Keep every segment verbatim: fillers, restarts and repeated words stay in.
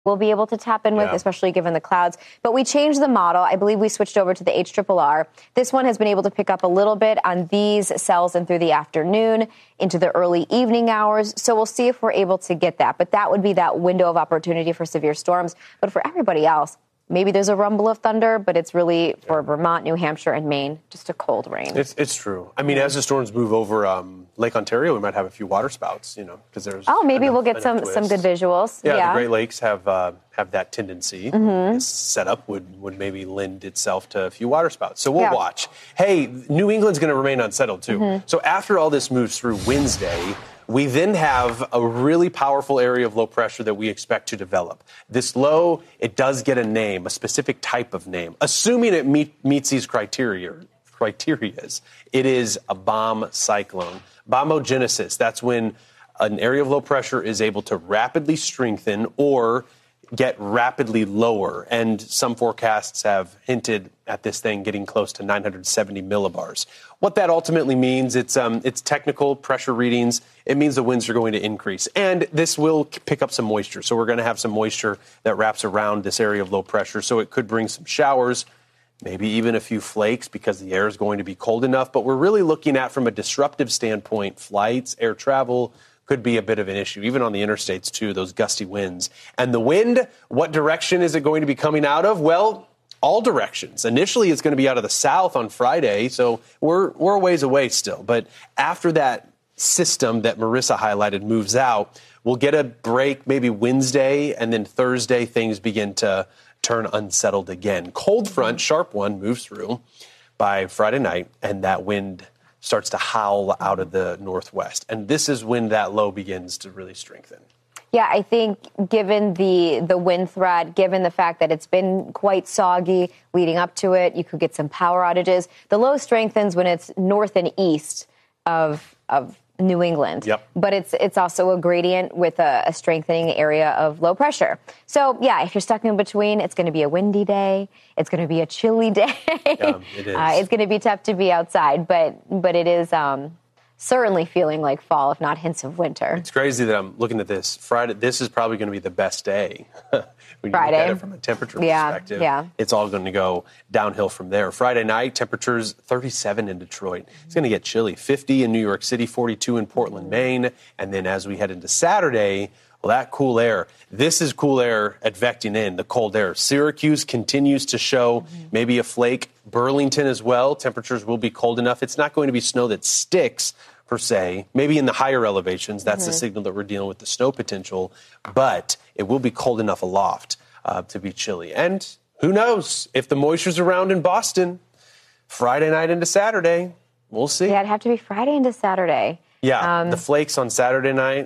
we'll be able to tap in with, yeah. especially given the clouds. But we changed the model. I believe we switched over to the H R R R. This one has been able to pick up a little bit on these cells and through the afternoon into the early evening hours. So we'll see if we're able to get that. But that would be that window of opportunity for severe storms. But for everybody else, maybe there's a rumble of thunder, but it's really for Vermont, New Hampshire, and Maine, just a cold rain. It's, it's true. I mean, as the storms move over um, Lake Ontario, we might have a few water spouts, you know, because there's. Oh, maybe enough, we'll get some, some good visuals. Yeah, yeah, the Great Lakes have uh, have that tendency. Mm-hmm. This setup would, would maybe lend itself to a few water spouts. So we'll yeah. watch. Hey, New England's going to remain unsettled, too. Mm-hmm. So after all this moves through Wednesday, we then have a really powerful area of low pressure that we expect to develop. This low, it does get a name, a specific type of name. Assuming it meet, meets these criteria, criterias, it is a bomb cyclone. Bombogenesis, that's when an area of low pressure is able to rapidly strengthen or get rapidly lower. And some forecasts have hinted at this thing getting close to nine hundred seventy millibars. What that ultimately means, it's um, it's technical pressure readings. It means the winds are going to increase. And this will pick up some moisture. So we're going to have some moisture that wraps around this area of low pressure. So it could bring some showers, maybe even a few flakes because the air is going to be cold enough. But we're really looking at, from a disruptive standpoint, flights, air travel, could be a bit of an issue, even on the interstates, too, those gusty winds. And the wind, what direction is it going to be coming out of? Well, all directions. Initially, it's going to be out of the south on Friday, so we're we're a ways away still. But after that system that Marissa highlighted moves out, we'll get a break maybe Wednesday, and then Thursday things begin to turn unsettled again. Cold front, sharp one, moves through by Friday night, and that wind starts to howl out of the northwest. And this is when that low begins to really strengthen. Yeah, I think given the the wind threat, given the fact that it's been quite soggy leading up to it, you could get some power outages. The low strengthens when it's north and east of of New England. Yep. But it's it's also a gradient with a, a strengthening area of low pressure. So, yeah, if you're stuck in between, it's going to be a windy day. It's going to be a chilly day. Yeah, it is. Uh, it's going to be tough to be outside, but but it is um, certainly feeling like fall, if not hints of winter. It's crazy that I'm looking at this. Friday, this is probably going to be the best day. When you Friday. look at it from a temperature yeah, perspective, yeah. It's all going to go downhill from there. Friday night, temperatures thirty-seven in Detroit. It's going to get chilly. fifty in New York City, forty-two in Portland, Maine. And then as we head into Saturday, well, that cool air. This is cool air advecting in, the cold air. Syracuse continues to show mm-hmm. maybe a flake. Burlington as well. Temperatures will be cold enough. It's not going to be snow that sticks, per se. Maybe in the higher elevations, that's mm-hmm. the signal that we're dealing with the snow potential. But it will be cold enough aloft uh, to be chilly. And who knows? If the moisture's around in Boston, Friday night into Saturday, we'll see. Yeah, it'd have to be Friday into Saturday. Yeah, um, the flakes on Saturday night.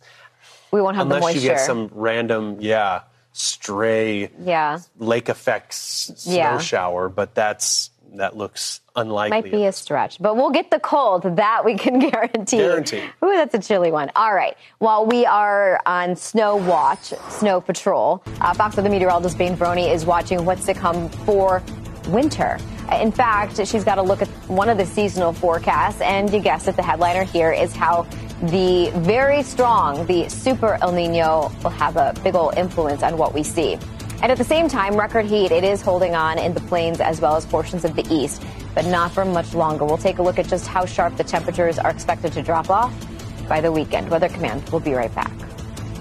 We won't have unless the moisture. Unless you get some random, yeah, stray yeah. lake effects snow yeah. shower. But that's that looks unlikely. Might be a stretch. But we'll get the cold. That we can guarantee. Guarantee. Ooh, that's a chilly one. All right. While we are on snow watch, snow patrol, uh, Fox weather meteorologist Bane Brony is watching what's to come for winter. In fact, she's got a look at one of the seasonal forecasts, and you guessed it, the headliner here is how the very strong, the super El Nino will have a big ol' influence on what we see. And at the same time, record heat, it is holding on in the plains as well as portions of the east, but not for much longer. We'll take a look at just how sharp the temperatures are expected to drop off by the weekend. Weather Command will be right back.